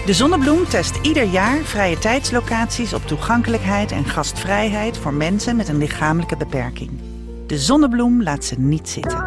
De Zonnebloem test ieder jaar vrije tijdslocaties op toegankelijkheid en gastvrijheid voor mensen met een lichamelijke beperking. De Zonnebloem laat ze niet zitten.